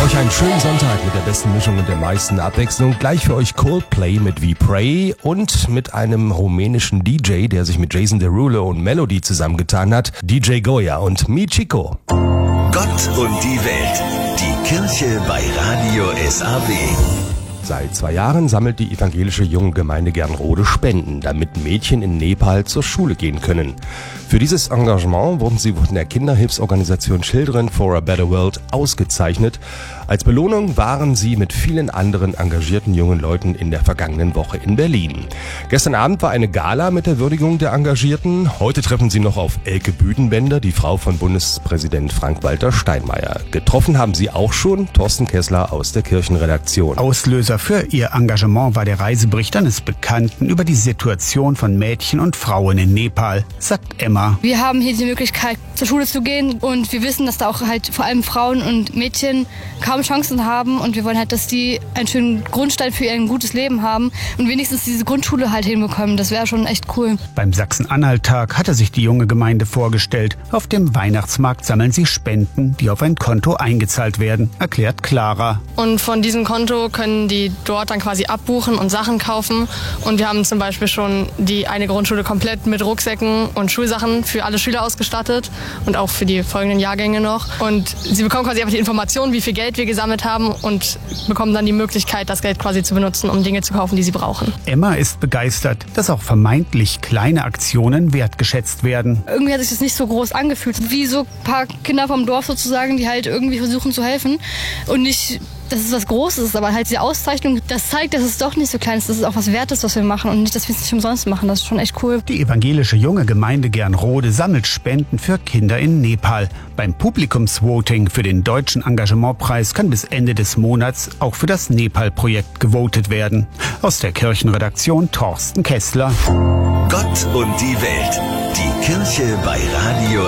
Euch einen schönen Sonntag mit der besten Mischung und der meisten Abwechslung. Gleich für euch Coldplay mit We Pray und mit einem rumänischen DJ, der sich mit Jason Derulo und Melody zusammengetan hat, DJ Goya und Mi Chico. Gott und die Welt, die Kirche bei Radio SAW. Seit 2 Jahren sammelt die evangelische Jungengemeinde Gernrode Spenden, damit Mädchen in Nepal zur Schule gehen können. Für dieses Engagement wurden sie von der Kinderhilfsorganisation Children for a Better World ausgezeichnet. Als Belohnung waren sie mit vielen anderen engagierten jungen Leuten in der vergangenen Woche in Berlin. Gestern Abend war eine Gala mit der Würdigung der Engagierten. Heute treffen sie noch auf Elke Büdenbender, die Frau von Bundespräsident Frank-Walter Steinmeier. Getroffen haben sie auch schon Thorsten Kessler aus der Kirchenredaktion. Auslöser für ihr Engagement war der Reisebericht eines Bekannten über die Situation von Mädchen und Frauen in Nepal, sagt Emma. Wir haben hier die Möglichkeit, zur Schule zu gehen und wir wissen, dass da auch halt vor allem Frauen und Mädchen kaum Chancen haben und wir wollen halt, dass die einen schönen Grundstein für ihr gutes Leben haben und wenigstens diese Grundschule halt hinbekommen. Das wäre schon echt cool. Beim Sachsen-Anhalt-Tag hatte sich die junge Gemeinde vorgestellt. Auf dem Weihnachtsmarkt sammeln sie Spenden, die auf ein Konto eingezahlt werden, erklärt Clara. Und von diesem Konto können die dort dann quasi abbuchen und Sachen kaufen. Und wir haben zum Beispiel schon die eine Grundschule komplett mit Rucksäcken und Schulsachen für alle Schüler ausgestattet und auch für die folgenden Jahrgänge noch. Und sie bekommen quasi einfach die Information, wie viel Geld wir gesammelt haben und bekommen dann die Möglichkeit, das Geld quasi zu benutzen, um Dinge zu kaufen, die sie brauchen. Emma ist begeistert, dass auch vermeintlich kleine Aktionen wertgeschätzt werden. Irgendwie hat sich das nicht so groß angefühlt, wie so ein paar Kinder vom Dorf sozusagen, die halt irgendwie versuchen zu helfen und nicht, dass es was Großes ist, aber halt die Auszeichnung, das zeigt, dass es doch nicht so klein ist, dass es auch was wert ist, was wir machen und nicht, dass wir es nicht umsonst machen. Das ist schon echt cool. Die evangelische junge Gemeinde Gernrode sammelt Spenden für Kinder in Nepal. Beim Publikumsvoting für den Deutschen Engagementpreis kann bis Ende des Monats auch für das Nepal-Projekt gewotet werden. Aus der Kirchenredaktion Thorsten Kessler. Gott und die Welt, die Kirche bei Radio